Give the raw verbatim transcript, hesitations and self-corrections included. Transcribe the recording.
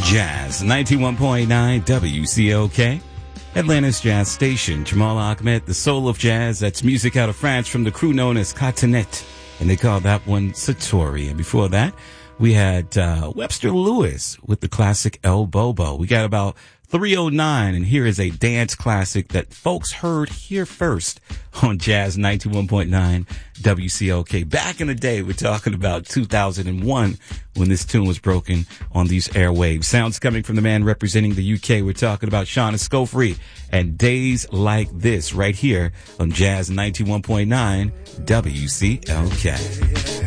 Jazz ninety-one point nine W C L K, Atlanta's jazz station. Jamal Ahmed, the soul of jazz. That's music out of France from the crew known as Cotonette, and they call that one Satori. And before that, we had uh, Webster Lewis with the classic El Bobo. We got about three oh nine, and here is a dance classic that folks heard here first on Jazz ninety-one point nine W C L K. Back in the day, we're talking about two thousand one when this tune was broken on these airwaves. Sounds coming from the man representing the U K. We're talking about Sean Escoffery and Days Like This right here on Jazz ninety-one point nine W C L K.